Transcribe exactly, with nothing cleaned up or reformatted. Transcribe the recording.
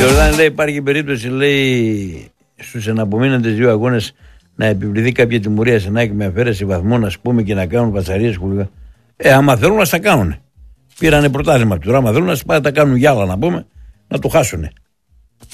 Ιορδάνη λέει υπάρχει περίπτωση, λέει, στους εναπομείνοντες δύο αγώνες να επιβληθεί κάποια τιμωρία σε Νάικ με αφαίρεση βαθμών, ας πούμε, και να κάνουν πατσαρίες χουλικά. Ε, άμα θέλουν να στα κάνουν. Πήρανε πρωτάθλημα του. Άμα θέλουν να τα κάνουν γυάλα, να πούμε, να το χάσουνε.